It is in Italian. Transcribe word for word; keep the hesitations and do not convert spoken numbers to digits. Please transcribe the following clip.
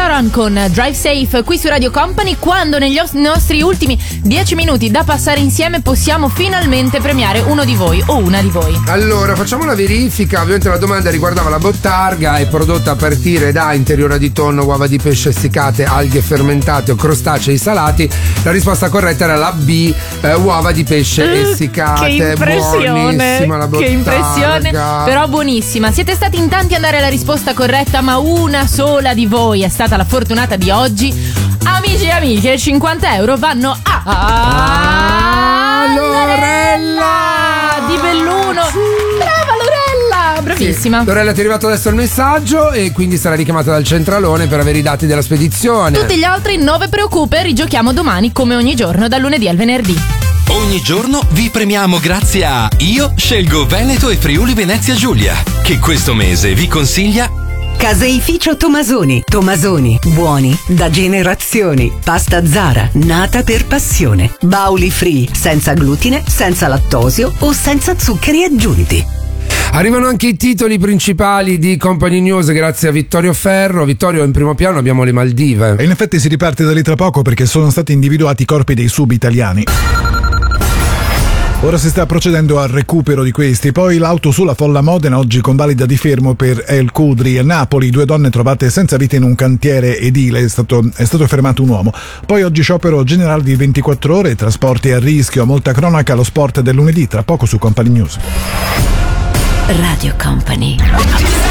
Sheeran con Drive Safe qui su Radio Company, quando negli os- nostri ultimi dieci minuti da passare insieme possiamo finalmente premiare uno di voi o una di voi. Allora, facciamo una verifica. Ovviamente la domanda riguardava la bottarga, è prodotta a partire da interiora di tonno, uova di pesce essiccate, alghe fermentate o crostacei salati. La risposta corretta era la B, eh, uova di pesce uh, essiccate. Che impressione, buonissima la bottarga. Che impressione, però buonissima. Siete stati in tanti a dare la risposta corretta, ma una sola di voi è stata la fortunata di oggi. Amici e amiche, cinquanta euro vanno a, a Lorella di Belluno. Brava Lorella, bravissima. Sì. Lorella, ti è arrivato adesso il messaggio e quindi sarà richiamata dal centralone per avere i dati della spedizione. Tutti gli altri non vi preoccupe, rigiochiamo domani come ogni giorno dal lunedì al venerdì. Ogni giorno vi premiamo grazie a Io scelgo Veneto e Friuli Venezia Giulia, che questo mese vi consiglia Caseificio Tomasoni. Tomasoni, buoni da generazioni. Pasta Zara, nata per passione. Bauli free, senza glutine, senza lattosio o senza zuccheri aggiunti. Arrivano anche i titoli principali di Company News grazie a Vittorio Ferro. Vittorio, in primo piano abbiamo le Maldive. E in effetti si riparte da lì tra poco perché sono stati individuati i corpi dei sub italiani. Ora si sta procedendo al recupero di questi. Poi l'auto sulla Folla Modena, oggi convalida di fermo per El Cudri. A Napoli due donne trovate senza vita in un cantiere edile, è stato, è stato fermato un uomo. Poi oggi sciopero generale di ventiquattro ore, trasporti a rischio, molta cronaca, lo sport del lunedì, tra poco su Company News. Radio Company.